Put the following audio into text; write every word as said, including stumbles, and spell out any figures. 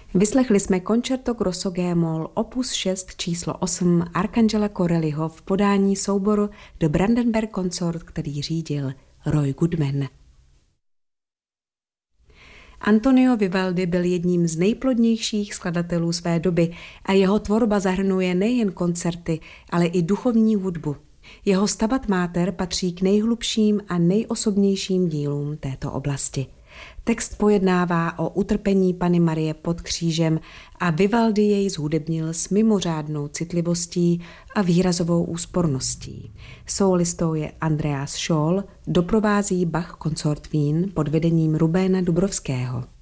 Vyslechli jsme Concerto grosso G-moll opus šest číslo osm Arcangela Corelliho v podání souboru The Brandenburg Consort, který řídil Roy Goodman. Antonio Vivaldi byl jedním z nejplodnějších skladatelů své doby a jeho tvorba zahrnuje nejen koncerty, ale i duchovní hudbu. Jeho Stabat Mater patří k nejhlubším a nejosobnějším dílům této oblasti. Text pojednává o utrpení Panny Marie pod křížem a Vivaldi jej zhudebnil s mimořádnou citlivostí a výrazovou úsporností. Sólistou je Andreas Scholl, doprovází Bach Consort Wien pod vedením Rubéna Dubrovského.